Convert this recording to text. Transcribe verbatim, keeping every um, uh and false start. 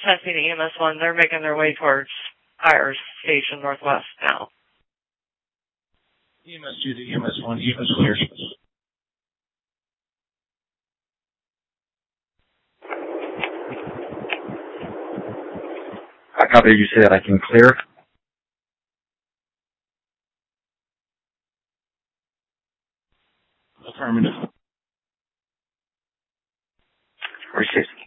testing E M S one. They're making their way towards Fire Station Northwest now. E M S two to E M S one, E M S clear. I copy you said I can clear. Affirmative. Received.